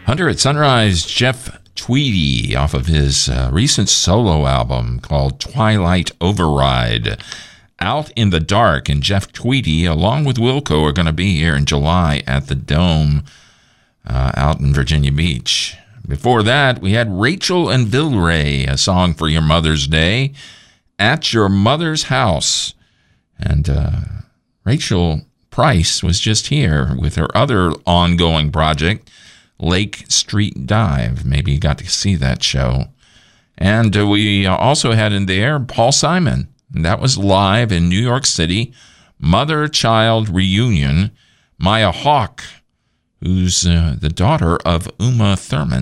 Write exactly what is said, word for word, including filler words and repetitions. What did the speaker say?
Hunter at Sunrise, Jeff Tweedy off of his uh, recent solo album called Twilight Override. Out in the Dark, and Jeff Tweedy, along with Wilco, are going to be here in July at the Dome uh, out in Virginia Beach. Before that, we had Rachel and Vilray, a song for your Mother's Day, At Your Mother's House. And uh, Rachel Price was just here with her other ongoing project, Lake Street Dive. Maybe you got to see that show. And uh, we also had in there Paul Simon. And that was live in New York City. Mother-child reunion. Maya Hawke, who's uh, the daughter of Uma Thurman.